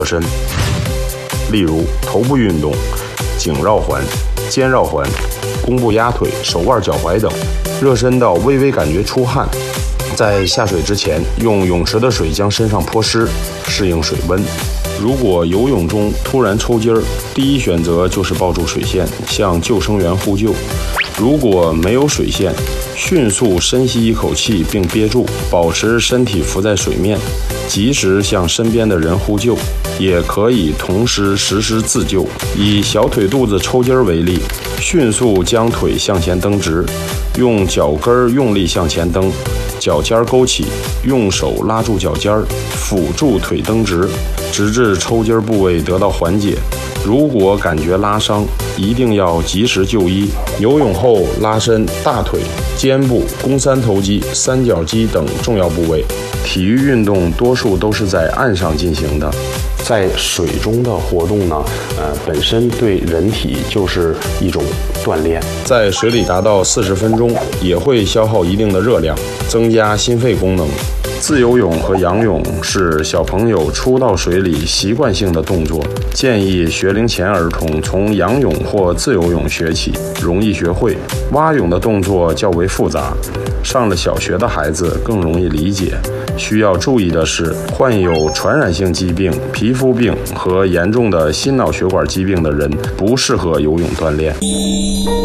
身，例如头部运动、颈绕环、肩绕环、弓步压腿、手腕、脚踝等，热身到微微感觉出汗。在下水之前，用泳池的水将身上泼湿，适应水温。如果游泳中突然抽筋儿，第一选择就是抱住水线，向救生员呼救。如果没有水线，迅速深吸一口气并憋住，保持身体浮在水面，及时向身边的人呼救。也可以同时实施自救。以小腿肚子抽筋为例，迅速将腿向前蹬直，用脚跟用力向前蹬，脚尖勾起，用手拉住脚尖，辅助腿蹬直，直至抽筋部位得到缓解。如果感觉拉伤，一定要及时就医。游泳后拉伸大腿、肩部、肱三头肌、三角肌等重要部位。体育运动多数都是在岸上进行的，在水中的活动呢，本身对人体就是一种锻炼。在水里达到40分钟，也会消耗一定的热量，增加心肺功能。自由泳和仰泳是小朋友初到水里习惯性的动作，建议学龄前儿童从仰泳或自由泳学起，容易学会。蛙泳的动作较为复杂，上了小学的孩子更容易理解。需要注意的是，患有传染性疾病、皮肤病和严重的心脑血管疾病的人不适合游泳锻炼。